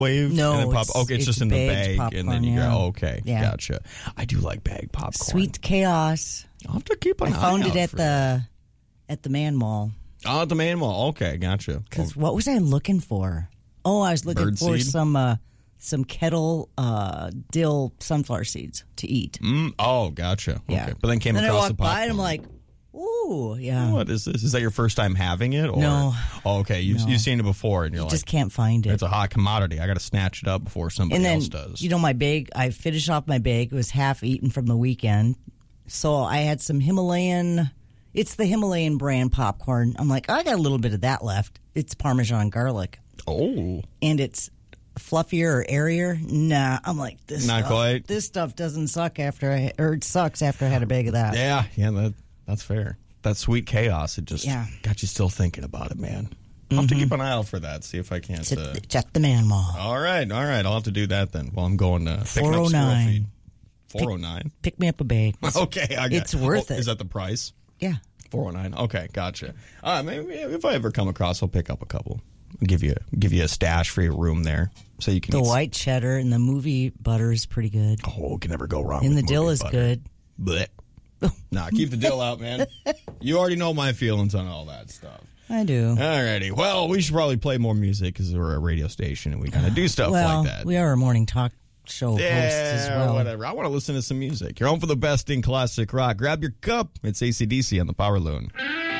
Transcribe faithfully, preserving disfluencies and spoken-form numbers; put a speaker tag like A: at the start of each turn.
A: microwave?
B: No,
A: and then pop-
B: it's-
A: okay, it's,
B: it's
A: just in the
B: bagged
A: bag, and then
B: popcorn,
A: you
B: yeah.
A: go. Oh, okay,
B: Yeah.
A: gotcha. I do like bagged popcorn.
B: Sweet Chaos.
A: I'll have to keep an
B: I
A: eye
B: found
A: out
B: it at
A: for
B: the
A: that.
B: at the Man Mall.
A: Oh, at the Man Mall. Okay, gotcha.
B: Because what was I looking for? Oh, I was looking
A: Bird
B: for
A: seed?
B: some uh, some kettle uh, dill sunflower seeds to eat.
A: Mm, oh, gotcha.
B: Yeah.
A: Okay. But then came
B: then I
A: across
B: walked
A: the popcorn.
B: by and I'm like, ooh, yeah.
A: What is this? Is that your first time having it? Or?
B: No.
A: Oh, okay. You've,
B: No.
A: you've seen it before, and you're
B: You
A: like,
B: just can't find it.
A: it's a hot commodity. I got to snatch it up before somebody
B: And then,
A: else does.
B: you know, my bag, I finished off my bag. It was half eaten from the weekend. So I had some Himalayan, it's the Himalayan brand popcorn. I'm like, I got a little bit of that left. It's Parmesan garlic.
A: oh.
B: And it's fluffier or airier. Nah, I'm like, this
A: Not
B: stuff,
A: quite.
B: This stuff doesn't suck after I, or it sucks after I had a bag of that.
A: Yeah, yeah, that, that's fair. That Sweet Chaos, it just
B: Yeah.
A: got you still thinking about it, man. I'll have to keep an eye out for that, see if I can't.
B: It's
A: Uh,
B: at, it's at the Man Mall.
A: all right, all right. I'll have to do that then while I'm going to picking up
B: four oh
A: squirrel
B: nine.
A: feed. four oh nine.
B: Pick me up a bag. It's-
A: Okay, I got
B: It's worth
A: oh,
B: it.
A: Is that the price?
B: Yeah.
A: four oh nine. Okay, gotcha. Uh, maybe if I ever come across, I'll pick up a couple. I'll give you give you a stash for your room there, so you can.
B: The
A: eat
B: white cheddar and the movie butter is pretty good.
A: Oh, can never go wrong.
B: And
A: with
B: the dill
A: movie
B: is
A: butter.
B: good.
A: Blech. Nah, keep the dill out, man. You already know my feelings on all that stuff.
B: I do.
A: Alrighty. Well, we should probably play more music because we're a radio station and we kind of do stuff
B: well,
A: like that.
B: we are a morning talk show host as
A: Yeah,
B: well.
A: whatever. I want to listen to some music. You're home for the best in classic rock. Grab your cup. It's A C D C on the Power Loon.